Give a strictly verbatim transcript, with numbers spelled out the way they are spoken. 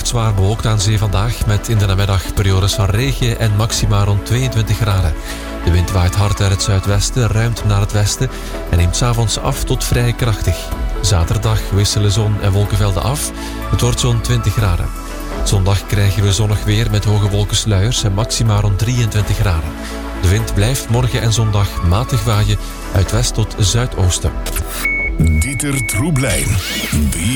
blijft zwaar bewolkt aan zee vandaag, met in de namiddag periodes van regen en maxima rond tweeëntwintig graden. De wind waait hard uit het zuidwesten, ruimt naar het westen en neemt 's avonds af tot vrij krachtig. Zaterdag wisselen zon en wolkenvelden af. Het wordt zo'n twintig graden. Zondag krijgen we zonnig weer met hoge wolkensluiers en maxima rond drieëntwintig graden. De wind blijft morgen en zondag matig waaien uit west tot zuidoosten. Dieter Troeblein.